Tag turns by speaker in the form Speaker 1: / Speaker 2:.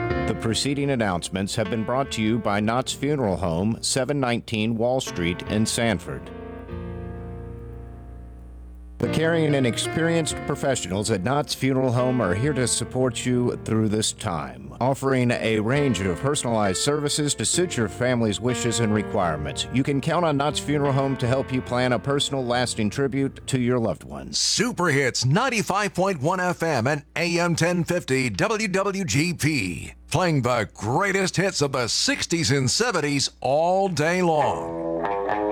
Speaker 1: The preceding announcements have been brought to you by Knott's Funeral Home, 719 Wall Street in Sanford. The caring and experienced professionals at Knott's Funeral Home are here to support you through this time, offering a range of personalized services to suit your family's wishes and requirements. You can count on Knott's Funeral Home to help you plan a personal, lasting tribute to your loved ones.
Speaker 2: Super Hits 95.1 FM and AM 1050 WWGP. Playing the greatest hits of the 60s and 70s all day long.